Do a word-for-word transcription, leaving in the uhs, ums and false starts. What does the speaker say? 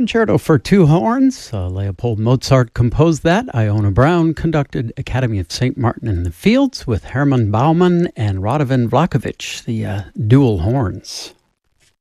Concerto for Two Horns. Uh, Leopold Mozart composed that. Iona Brown conducted Academy of Saint Martin in the Fields with Hermann Baumann and Radovan Vlahovic, the uh, dual horns.